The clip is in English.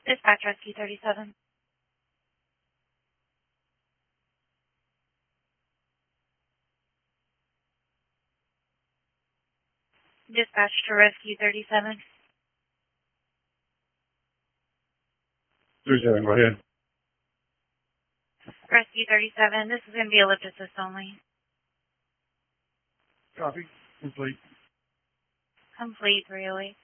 Dispatch Rescue 37. Dispatch to Rescue 37. 37, go ahead. Rescue 37, this is going to be a lift assist only. Copy. Complete. Complete, 308.